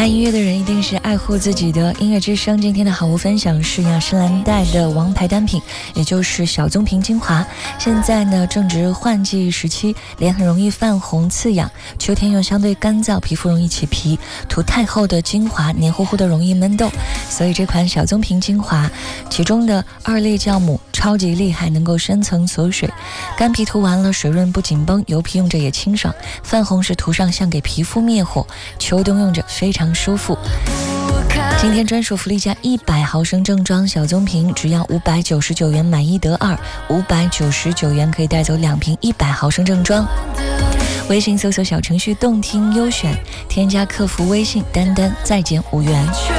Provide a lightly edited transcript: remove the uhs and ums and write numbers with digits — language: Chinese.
爱音乐的人一定是爱护自己的。音乐之声今天的好物分享是雅诗兰黛的王牌单品，也就是小棕瓶精华。现在呢正值换季时期，脸很容易泛红刺痒，秋天又相对干燥，皮肤容易起皮，涂太厚的精华黏糊糊的容易闷痘，所以这款小棕瓶精华其中的2类酵母超级厉害，能够深层锁水，干皮涂完了水润不紧绷，油皮用着也清爽，泛红时涂上像给皮肤灭火，秋冬用着非常舒服。今天专属福利价100毫升正装小棕瓶，只要599元买1得2，599元可以带走2瓶100毫升正装。微信搜索小程序动听优选，添加客服微信丹丹再减5元。